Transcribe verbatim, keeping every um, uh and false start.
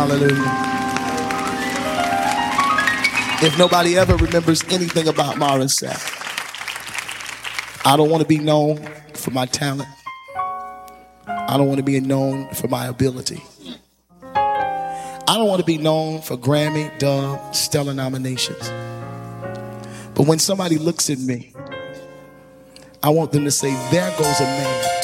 Hallelujah. If nobody ever remembers anything about Morissette, I don't want to be known for my talent. I don't want to be known for my ability. I don't want to be known for Grammy, Dove, Stellar nominations. But when somebody looks at me, I want them to say, there goes a man